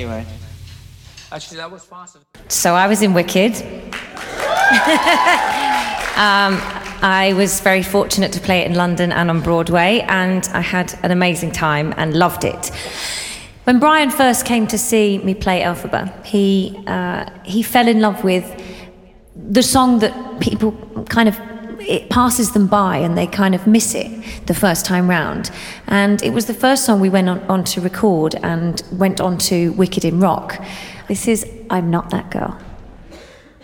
anyway. Actually, that was faster. So I was in Wicked. I was very fortunate to play it in London and on Broadway, and I had an amazing time and loved it. When Brian first came to see me play Elphaba, he fell in love with the song that people kind of, it passes them by and they kind of miss it the first time round. And it was the first song we went on to record and went on to Wicked in Rock. This is I'm Not That Girl.